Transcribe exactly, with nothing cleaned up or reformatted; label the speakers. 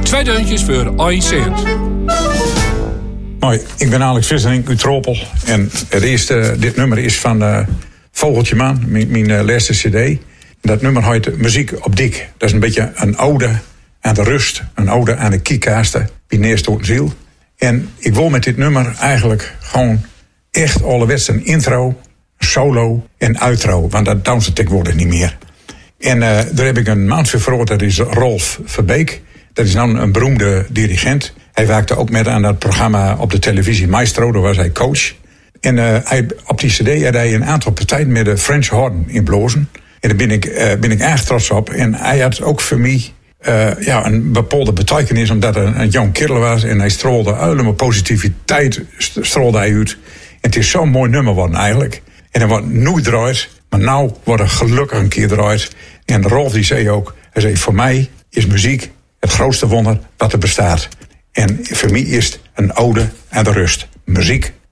Speaker 1: Twee deuntjes voor één cent.
Speaker 2: Hoi, ik ben Alex Visserink, Utropel. En het eerste, dit nummer is van uh, Vogeltje Man, mijn, mijn uh, laatste cd. Dat nummer heet Muziek op Dik. Dat is een beetje een ode aan de rust. Een ode aan de kiekaasten, die neerstoot ziel. En ik wil met dit nummer eigenlijk gewoon echt ouderwets een intro, solo en outro. Want dat doen ze tegenwoordig niet meer. En uh, daar heb ik een man voor verhoord, dat is Rolf Verbeek. Dat is nou een beroemde dirigent. Hij werkte ook met aan dat programma op de televisie Maestro, daar was hij coach. En uh, hij, op die cd had hij een aantal partijen met de French Horn in blozen. En daar ben ik, uh, ben ik erg trots op. En hij had ook voor mij uh, ja, een bepaalde betekenis, omdat hij een, een jong kerel was. En hij straalde allemaal positiviteit straalde hij uit. En het is zo'n mooi nummer worden eigenlijk. En hij wordt nooit draait, maar nou wordt er gelukkig een keer draait. En Rolf die zei ook, hij zei, voor mij is muziek het grootste wonder wat er bestaat. En voor mij is het een ode aan de rust. Muziek